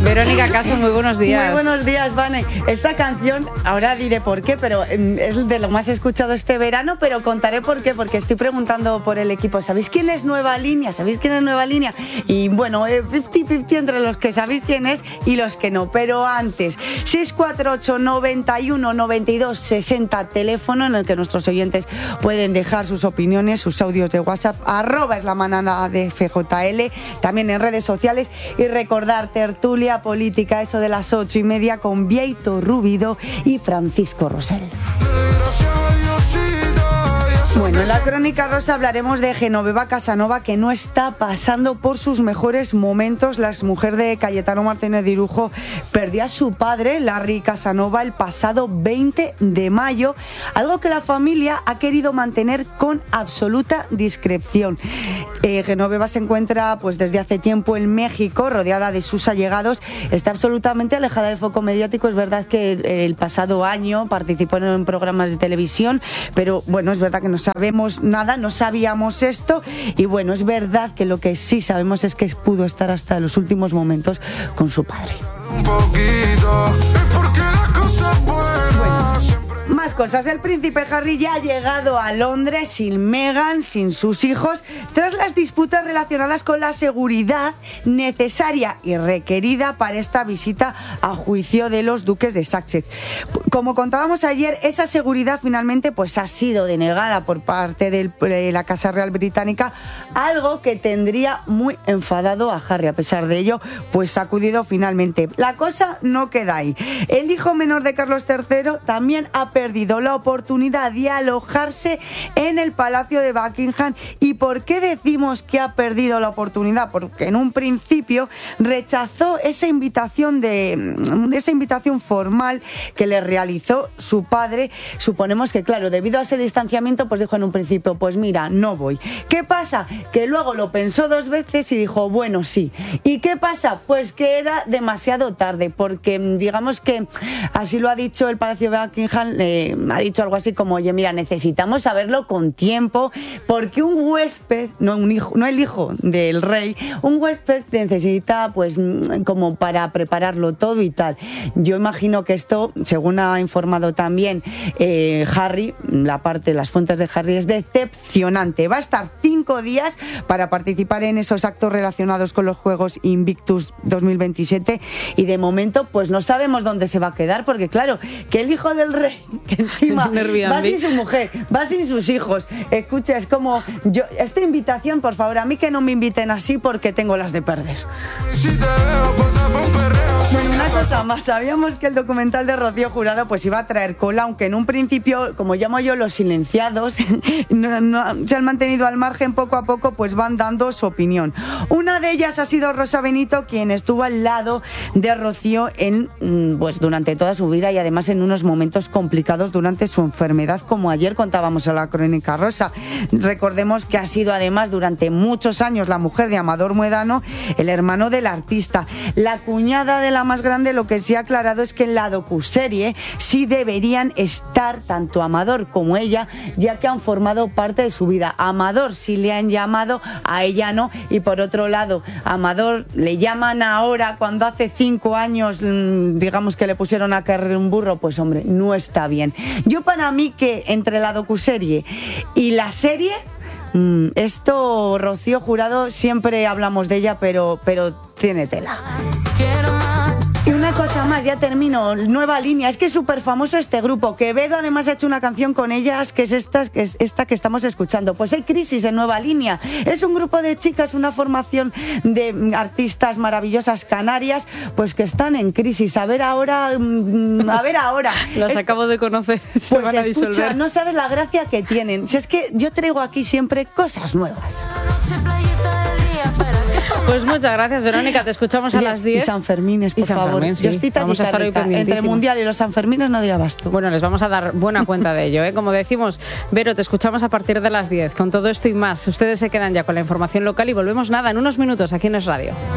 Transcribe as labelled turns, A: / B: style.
A: Verónica Caso, muy buenos días.
B: Muy buenos días, Vane. Esta canción, ahora diré por qué, pero es de lo más escuchado este verano, pero contaré por qué, porque estoy preguntando por el equipo. ¿Sabéis quién es Nueva Línea? ¿Sabéis quién es Nueva Línea? Y bueno, 50-50 entre los que sabéis quién es y los que no. Pero antes, 648 91 92 60, teléfono en el que nuestros oyentes pueden dejar sus opiniones, sus audios de WhatsApp, @esla_manada de FJL, también en redes sociales. Y recordar, tertulia política, eso de las 8:30 con Vieito Rubido y Francisco Rosell. Bueno, en la Crónica Rosa hablaremos de Genoveva Casanova, que no está pasando por sus mejores momentos. La exmujer de Cayetano Martínez de Irujo perdió a su padre, Larry Casanova, el pasado 20 de mayo, algo que la familia ha querido mantener con absoluta discreción. Genoveva se encuentra pues desde hace tiempo en México, rodeada de sus allegados. Está absolutamente alejada del foco mediático. Es verdad que el pasado año participó en programas de televisión, pero bueno, es verdad que no sabemos nada, no sabíamos esto, y bueno, es verdad que lo que sí sabemos es que pudo estar hasta los últimos momentos con su padre. Un poquito, porque las cosas buenas. Más cosas. El príncipe Harry ya ha llegado a Londres sin Meghan, sin sus hijos, tras las disputas relacionadas con la seguridad necesaria y requerida para esta visita a juicio de los duques de Sussex. Como contábamos ayer, esa seguridad finalmente pues ha sido denegada por parte de la Casa Real Británica, algo que tendría muy enfadado a Harry. A pesar de ello, pues ha acudido finalmente. La cosa no queda ahí. El hijo menor de Carlos III también ha perdido la oportunidad de alojarse en el Palacio de Buckingham. ¿Y por qué decimos que ha perdido la oportunidad? Porque en un principio rechazó esa invitación formal que le realizó su padre. Suponemos que, claro, debido a ese distanciamiento, pues dijo en un principio, pues mira, no voy. ¿Qué pasa? Que luego lo pensó dos veces y dijo, bueno, sí. ¿Y qué pasa? Pues que era demasiado tarde, porque digamos que así lo ha dicho el Palacio de Buckingham. Ha dicho algo así como, oye, mira, necesitamos saberlo con tiempo, porque un huésped, no el hijo del rey, un huésped necesita pues como para prepararlo todo y tal. Yo imagino que esto, según ha informado también Harry, las fuentes de Harry, es decepcionante. Va a estar 5 días para participar en esos actos relacionados con los Juegos Invictus 2027, y de momento pues no sabemos dónde se va a quedar, porque claro, que el hijo del rey, que encima va sin su mujer, va sin sus hijos. Escucha, es como yo, esta invitación, por favor, a mí que no me inviten así, porque tengo las de perder. Bueno, una cosa más, sabíamos que el documental de Rocío Jurado pues iba a traer cola, aunque en un principio, como llamo yo, los silenciados no se han mantenido al margen. Poco a poco pues van dando su opinión. Una de ellas ha sido Rosa Benito, quien estuvo al lado de Rocío pues durante toda su vida, y además en unos momentos complicados durante su enfermedad, como ayer contábamos en la Crónica Rosa. Recordemos que ha sido además durante muchos años la mujer de Amador Muedano, el hermano del artista. La cuñada de la más grande lo que sí ha aclarado es que en la docuserie sí deberían estar tanto Amador como ella, ya que han formado parte de su vida. A Amador sí le han llamado, a ella no, y por otro lado, a Amador le llaman ahora cuando hace 5 años, digamos que le pusieron a carrer un burro. Pues hombre, no está bien. Yo, para mí, que entre la docuserie y la serie, esto, Rocío Jurado, siempre hablamos de ella, pero tiene tela. Y una cosa más, ya termino. Nueva Línea, es que es súper famoso este grupo. Quevedo además ha hecho una canción con ellas, que es esta que estamos escuchando. Pues hay crisis en Nueva Línea. Es un grupo de chicas, una formación de artistas maravillosas canarias, pues que están en crisis. A ver ahora.
A: Las acabo de conocer. Se
B: pues
A: van a disolver.
B: Escucha, no sabes la gracia que tienen. Si es que yo traigo aquí siempre cosas nuevas.
A: Pues muchas gracias, Verónica. Te escuchamos a las 10.
B: Y Sanfermines, por favor.
A: Sí. Vamos a estar hoy pendientísimos.
B: Entre el Mundial y los Sanfermines no diga basto.
A: Bueno, les vamos a dar buena cuenta de ello, ¿eh? Como decimos, Vero, te escuchamos a partir de las 10. Con todo esto y más, ustedes se quedan ya con la información local y volvemos en unos minutos aquí en Es Radio.